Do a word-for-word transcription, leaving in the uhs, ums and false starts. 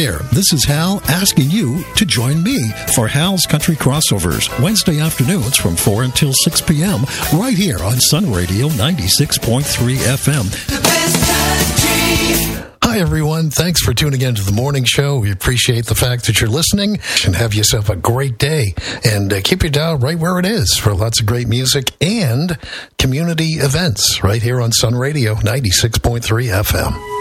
there, this is Hal asking you to join me for Hal's Country Crossovers, Wednesday afternoons from four until six p.m., right here on Sun Radio ninety-six point three F M. The best country. Hi, everyone. Thanks for tuning in to the morning show. We appreciate the fact that you're listening, and have yourself a great day. And uh, keep your dial right where it is for lots of great music and community events right here on Sun Radio ninety-six point three F M.